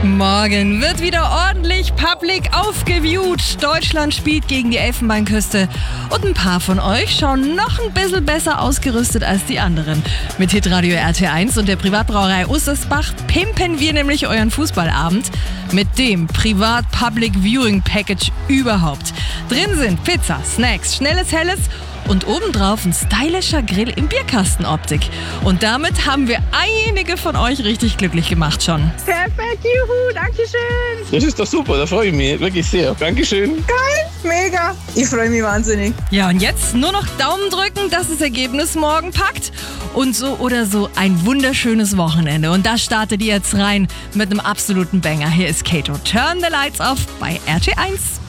Morgen wird wieder ordentlich public aufgeviewt. Deutschland spielt gegen die Elfenbeinküste. Und ein paar von euch schauen noch ein bisschen besser ausgerüstet als die anderen. Mit Hitradio RT1 und der Privatbrauerei Ussersbach pimpen wir nämlich euren Fußballabend mit dem Privat-Public-Viewing-Package überhaupt. Drin sind Pizza, Snacks, schnelles, helles und obendrauf ein stylischer Grill in Bierkastenoptik. Und damit haben wir einige von euch richtig glücklich gemacht schon. Perfekt, juhu, dankeschön. Das ist doch super, da freue ich mich wirklich sehr. Dankeschön. Geil, mega. Ich freue mich wahnsinnig. Ja, und jetzt nur noch Daumen drücken, dass das Ergebnis morgen packt. Und so oder so ein wunderschönes Wochenende. Und da startet ihr jetzt rein mit einem absoluten Banger. Hier ist Kato. Turn the Lights Off bei RT1.